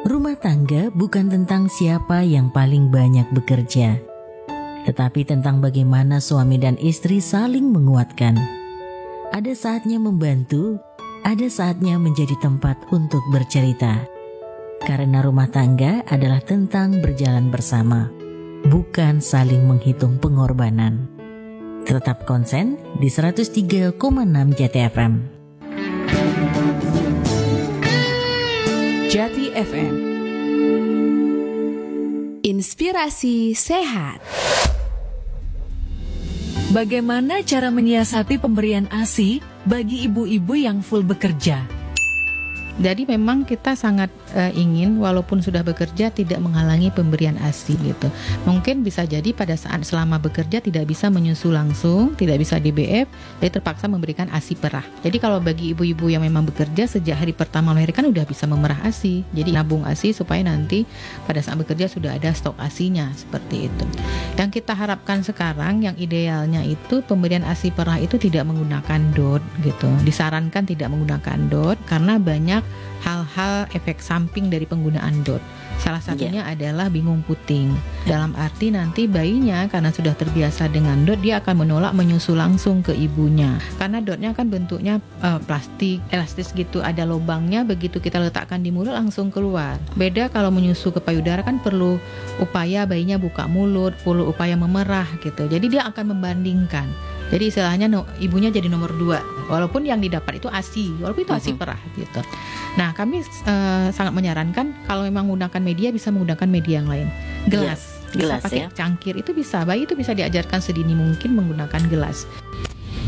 Rumah tangga bukan tentang siapa yang paling banyak bekerja, tetapi tentang bagaimana suami dan istri saling menguatkan. Ada saatnya membantu, ada saatnya menjadi tempat untuk bercerita. Karena rumah tangga adalah tentang berjalan bersama, bukan saling menghitung pengorbanan. Tetap konsen di 103,6 Jati FM. Jati FM. Inspirasi sehat. Bagaimana cara menyiasati pemberian ASI bagi ibu-ibu yang full bekerja? Jadi memang kita sangat ingin walaupun sudah bekerja tidak menghalangi pemberian ASI gitu. Mungkin bisa jadi pada saat selama bekerja tidak bisa menyusu langsung, tidak bisa DBF, jadi terpaksa memberikan ASI perah. Jadi kalau bagi ibu-ibu yang memang bekerja sejak hari pertama melahirkan udah bisa memerah ASI. Jadi nabung ASI supaya nanti pada saat bekerja sudah ada stok ASInya seperti itu. Yang kita harapkan sekarang yang idealnya itu pemberian ASI perah itu tidak menggunakan DOT gitu. Disarankan tidak menggunakan DOT karena banyak hal-hal efek samping dari penggunaan DOT. Salah satunya adalah bingung puting. Dalam arti nanti bayinya karena sudah terbiasa dengan DOT, dia akan menolak menyusu langsung ke ibunya. Karena DOT-nya kan bentuknya plastik, elastis gitu, ada lubangnya, begitu kita letakkan di mulut langsung keluar. Beda kalau menyusu ke payudara kan perlu upaya bayinya buka mulut, perlu upaya memerah gitu. Jadi dia akan membandingkan. Jadi istilahnya ibunya jadi nomor 2. Walaupun yang didapat itu ASI, walaupun itu ASI perah gitu. Nah kami sangat menyarankan kalau memang menggunakan media bisa menggunakan media yang lain. Gelas, bisa pakai cangkir itu bisa. Bayi itu bisa diajarkan sedini mungkin menggunakan gelas.